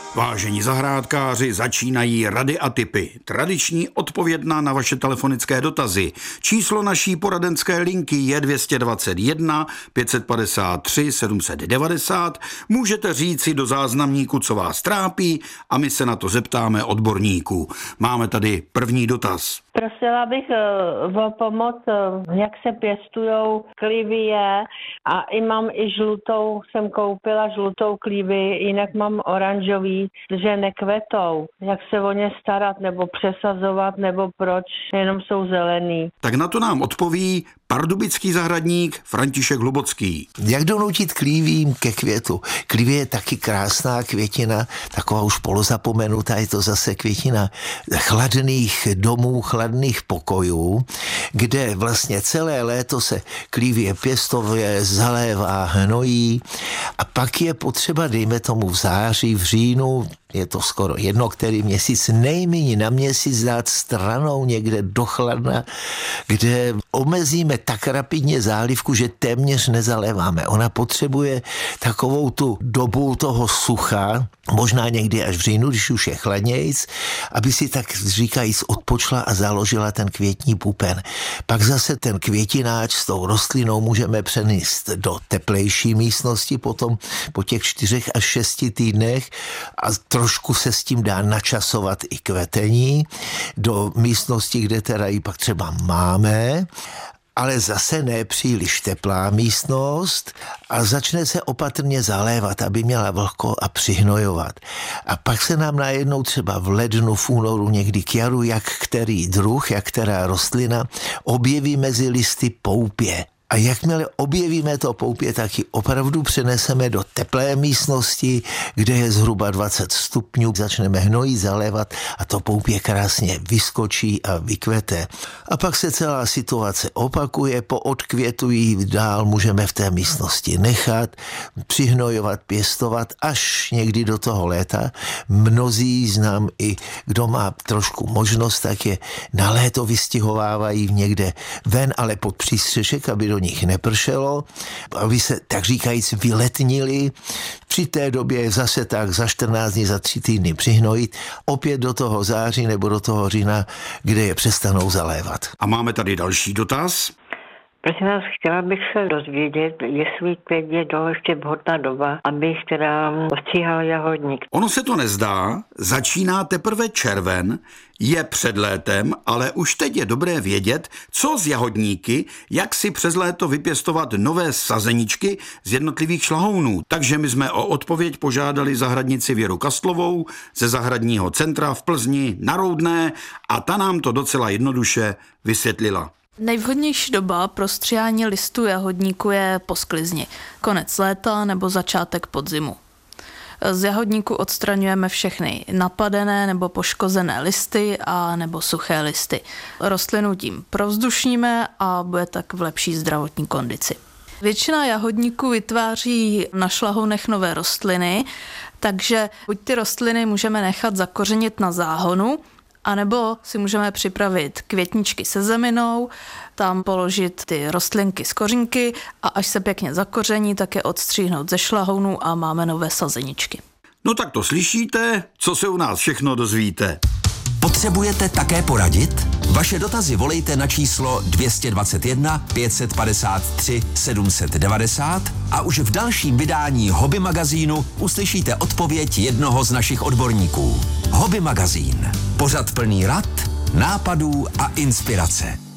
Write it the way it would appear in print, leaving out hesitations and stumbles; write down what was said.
Vážení zahrádkáři, začínají rady a tipy. Tradiční odpověď na vaše telefonické dotazy. Číslo naší poradenské linky je 221 553 790. Můžete říci do záznamníku, co vás trápí, a my se na to zeptáme odborníků. Máme tady první dotaz. Prosila bych o pomoc, jak se pěstujou klivie, a mám i žlutou, jsem koupila žlutou klivii, jinak mám oranžový, že nekvetou. Jak se o ně starat, nebo přesazovat, nebo proč jenom jsou zelený. Tak na to nám odpoví pardubický zahradník František Hlubocký. Jak donutit klívím ke květu? Klívie je taky krásná květina, taková už polozapomenutá, je to zase květina chladných domů, chladných pokojů, kde vlastně celé léto se klívie pěstově zalévá, hnojí, a pak je potřeba, dejme tomu v září, v říjnu, je to skoro jedno, který měsíc, nejméně na měsíc dát stranou někde do chladna, kde omezíme tak rapidně zálivku, že téměř nezaléváme. Ona potřebuje takovou tu dobu toho sucha, možná někdy až v říjnu, když už je chladnějc, aby si tak říkajíc odpočla a založila ten květní pupen. Pak zase ten květináč s tou rostlinou můžeme přenést do teplejší místnosti potom po těch 4 až 6 týdnech a trošku se s tím dá načasovat i kvetení do místnosti, kde teda ji pak třeba máme, ale zase ne příliš teplá místnost, a začne se opatrně zalévat, aby měla vlhko, a přihnojovat. A pak se nám najednou třeba v lednu, v únoru, někdy k jaru, jak který druh, jak která rostlina objeví mezi listy poupě. A jakmile objevíme to poupě, tak ji opravdu přeneseme do teplé místnosti, kde je zhruba 20 stupňů, začneme hnojit, zalévat a to poupě krásně vyskočí a vykvete. A pak se celá situace opakuje, po odkvětu ji dál můžeme v té místnosti nechat, přihnojovat, pěstovat až někdy do toho léta. Mnozí znám i, kdo má trošku možnost, tak je na léto vystěhovávají někde ven, ale pod přístřešek, aby do nich nepršelo, aby se, tak říkajíc, vyletnili. Při té době zase tak za 14 dní, za 3 týdny přihnojit, opět do toho září nebo do toho října, kde je přestanou zalévat. A máme tady další dotaz. Prosím vás, chtěla bych se dozvědět, jestli teď je ještě vhodná doba, abych teda ostříhala jahodník. Ono se to nezdá, začíná teprve červen, je před létem, ale už teď je dobré vědět, co z jahodníky, jak si přes léto vypěstovat nové sazeničky z jednotlivých šlahounů. Takže my jsme o odpověď požádali zahradnici Věru Kastlovou ze Zahradního centra v Plzni na Roudné, a ta nám to docela jednoduše vysvětlila. Nejvhodnější doba pro stříhání listů jahodníku je po sklizni, konec léta nebo začátek podzimu. Z jahodníku odstraňujeme všechny napadené nebo poškozené listy a nebo suché listy. Rostlinu tím provzdušníme a bude tak v lepší zdravotní kondici. Většina jahodníků vytváří na šlahounech nové rostliny, takže buď ty rostliny můžeme nechat zakořenit na záhonu, anebo si můžeme připravit květničky se zeminou, tam položit ty rostlinky z kořínky a až se pěkně zakoření, tak je odstříhnout ze šlahounů a máme nové sazeničky. No tak to slyšíte, co se u nás všechno dozvíte. Potřebujete také poradit? Vaše dotazy volejte na číslo 221 553 790 a už v dalším vydání Hobby magazínu uslyšíte odpověď jednoho z našich odborníků. Hobby magazín. Pořad plný rad, nápadů a inspirace.